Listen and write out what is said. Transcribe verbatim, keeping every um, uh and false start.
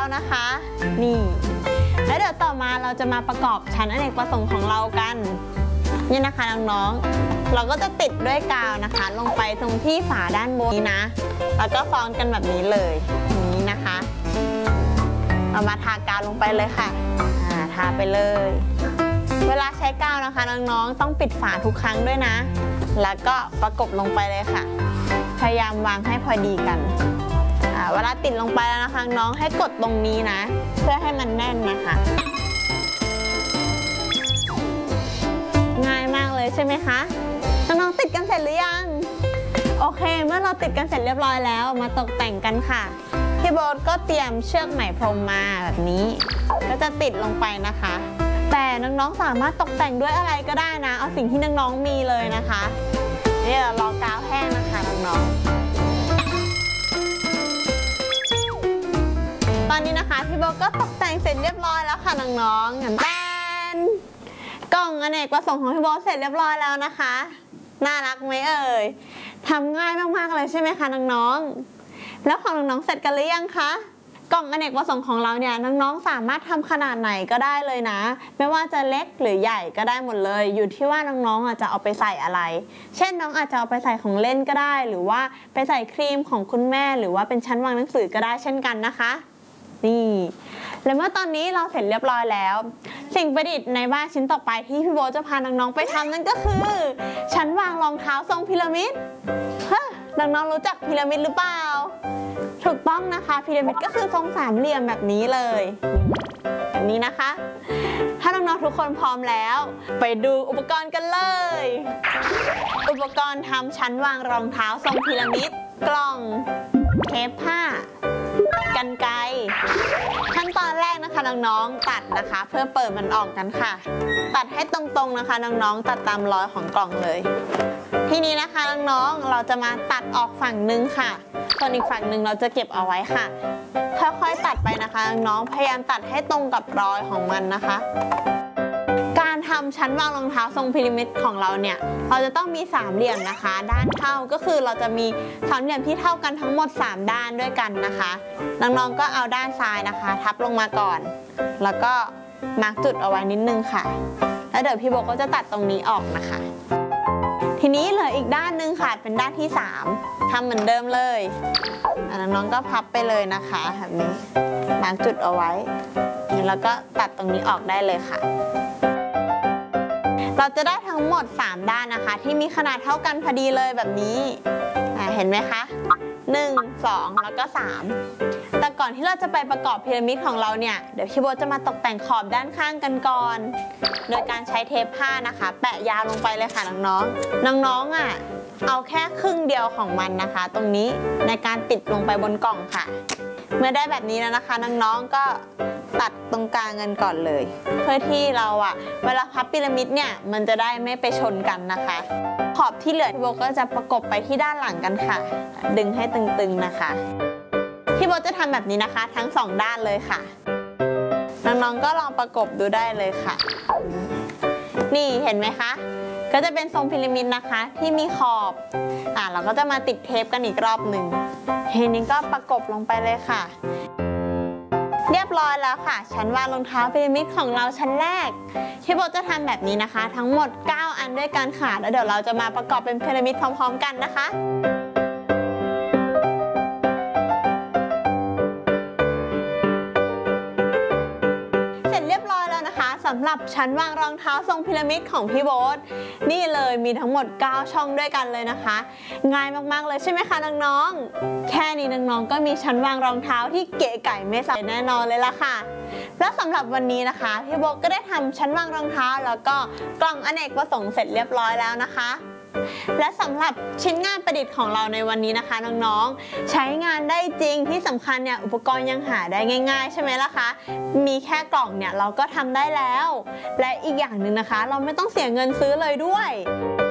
นะคะนี่แล้วเดี๋ยวต่อมาเราจะมาประกอบชั้นอเนกประสงค์ของเรากันนี่นะคะน้องๆเราก็จะติดด้วยกาวนะคะลงไปตรงที่ฝาด้านบนนี้นะแล้วก็ซ้อนกันแบบนี้เลยอย่างนี้นะคะเรามาทากาวลงไปเลยค่ะอ่าทาไปเลยเวลาใช้กาวนะคะน้องๆต้องปิดฝาทุกครั้งด้วยนะแล้วก็ประกบลงไปเลยค่ะพยายามวางให้พอดีกันเวลาติดลงไปแล้วนะคะน้องให้กดตรงนี้นะเพื่อให้มันแน่นนะคะง่ายมากเลยใช่ไหมคะน้องๆติดกันเสร็จหรือยังโอเคเมื่อเราติดกันเสร็จเรียบร้อยแล้วมาตกแต่งกันค่ะพี่โบ๊ทก็เตรียมเชือกไหมพรมมาแบบนี้ก็จะติดลงไปนะคะแต่น้องๆสามารถตกแต่งด้วยอะไรก็ได้นะเอาสิ่งที่น้องๆมีเลยนะคะนี่เรารอกาวแห้งนะคะน้องๆตอนนี้นะคะพี่โบ๊ทก็ตกแต่งเสร็จเรียบร้อยแล้วค่ะน้องๆอย่างแป้นกล่องอเนกประสงค์ของพี่โบ๊ทเสร็จเรียบร้อยแล้วนะคะน่ารักไหมเอ่ยทำง่ายมากๆเลยใช่ไหมคะน้องๆแล้วของน้องๆเสร็จกันหรือยังคะกล่องอเนกประสงค์ของเราเนี่ยน้องๆสามารถทำขนาดไหนก็ได้เลยนะไม่ว่าจะเล็กหรือใหญ่ก็ได้หมดเลยอยู่ที่ว่าน้องๆอาจจะเอาไปใส่อะไรเช่นน้องอาจจะเอาไปใส่ของเล่นก็ได้หรือว่าไปใส่ครีมของคุณแม่หรือว่าเป็นชั้นวางหนังสือก็ได้เช่นกันนะคะนี่และเมื่อตอนนี้เราเสร็จเรียบร้อยแล้วสิ่งประดิษฐ์ในบ้านชิ้นต่อไปที่พี่โบ๊ทจะพาน้องๆไปทำนั่นก็คือชั้นวางรองเท้าทรงพีระมิดเฮ้ยน้องๆรู้จักพีระมิดหรือเปล่าถูกต้องนะคะพีระมิดก็คือทรงสามเหลี่ยมแบบนี้เลยแบบนี้นะคะถ้าน้องๆทุกคนพร้อมแล้วไปดูอุปกรณ์กันเลยอุปกรณ์ทำชั้นวางรองเท้าทรงพีระมิดกล่องเทปผ้ากรรไกรขั้นตอนแรกนะคะน้องๆตัดนะคะเพื่อเปิดมันออกกันค่ะตัดให้ตรงๆนะคะน้องๆตัดตามรอยของกล่องเลยทีนี้นะคะน้องๆเราจะมาตัดออกฝั่งนึงค่ะส่วนอีกฝั่งหนึ่งเราจะเก็บเอาไว้ค่ะค่อยๆตัดไปนะคะน้องๆพยายามตัดให้ตรงกับรอยของมันนะคะการทำชั้นวางรองเท้าทรงพีระมิดของเราเนี่ยเราจะต้องมีสามเหลี่ยมนะคะด้านเท่าก็คือเราจะมีสามเหลี่ยมที่เท่ากันทั้งหมดสามด้านด้วยกันนะคะน้องๆก็เอาด้านซ้ายนะคะทับลงมาก่อนแล้วก็มาร์กจุดเอาไว้นิดนึงค่ะแล้วเดี๋ยวพี่โบก็จะตัดตรงนี้ออกนะคะทีนี้เหลืออีกด้านนึงค่ะเป็นด้านที่สามทำเหมือนเดิมเลยน้องๆก็พับไปเลยนะคะแบบนี้มาร์กจุดเอาไว้แล้วก็ตัดตรงนี้ออกได้เลยค่ะเราจะได้ทั้งหมดสามด้านนะคะที่มีขนาดเท่ากันพอดีเลยแบบนี้เห็นไหมคะหนึ่ง สองแล้วก็สามแต่ก่อนที่เราจะไปประกอบพีระมิดของเราเนี่ยเดี๋ยวพี่โบ๊ทจะมาตกแต่งขอบด้านข้างกันก่อนโดยการใช้เทปผ้านะคะแปะยาวลงไปเลยค่ะน้องๆน้องๆอ่ะเอาแค่ครึ่งเดียวของมันนะคะตรงนี้ในการติดลงไปบนกล่องค่ะเมื่อได้แบบนี้แล้วนะคะน้องๆก็ตัดตรงกลางกันก่อนเลยเพื่อที่เราอะเวลาพับพีระมิดเนี่ยมันจะได้ไม่ไปชนกันนะคะขอบที่เหลือพี่โบก็จะประกบไปที่ด้านหลังกันค่ะดึงให้ตึงๆนะคะพี่โบจะทำแบบนี้นะคะทั้งสองด้านเลยค่ะน้องๆก็ลองประกบดูได้เลยค่ะนี่เห็นไหมคะก็จะเป็นทรงพีระมิดนะคะที่มีขอบอ่ะเราก็จะมาติดเทปกันอีกรอบหนึ่งทีนี้ก็ประกบลงไปเลยค่ะเรียบร้อยแล้วค่ะชั้นวางรองเท้าพีระมิดของเราชั้นแรกพี่โบจะทำแบบนี้นะคะทั้งหมดเก้าอันด้วยกันค่ะแล้วเดี๋ยวเราจะมาประกอบเป็นพีระมิดพร้อมๆกันนะคะเสร็จเรียบร้อยแล้วนะคะสำหรับชั้นวางรองเท้าทรงพีระมิดของพี่โบ๊ทนี่เลยมีทั้งหมดเก้าช่องด้วยกันเลยนะคะง่ายมากๆเลยใช่ไหมคะน้องๆแค่นี้น้องๆก็มีชั้นวางรองเท้าที่เก๋ไก่ไม่ซ้ำแน่นอนเลยล่ะค่ะและสำหรับวันนี้นะคะพี่โบ๊ทก็ได้ทำชั้นวางรองเท้าแล้วก็กล่องอเนกประสงค์เสร็จเรียบร้อยแล้วนะคะและสำหรับชิ้นงานประดิษฐ์ของเราในวันนี้นะคะน้องๆใช้งานได้จริงที่สำคัญเนี่ยอุปกรณ์ยังหาได้ง่ายๆใช่ไหมล่ะคะมีแค่กล่องเนี่ยเราก็ทำได้แล้วและอีกอย่างหนึ่งนะคะเราไม่ต้องเสียเงินซื้อเลยด้วย